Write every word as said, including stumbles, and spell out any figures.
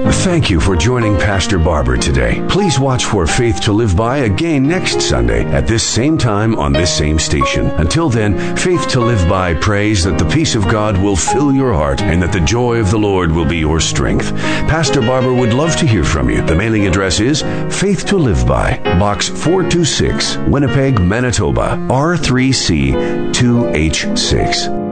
Thank you for joining Pastor Barber today. Please watch for Faith to Live By again next Sunday at this same time on this same station. Until then, Faith to Live By prays that the peace of God will fill your heart and that the joy of the Lord will be your strength. Pastor Barber would love to hear from you. The mailing address is Faith to Live By, Box four two six, Winnipeg, Manitoba, R three C two H six.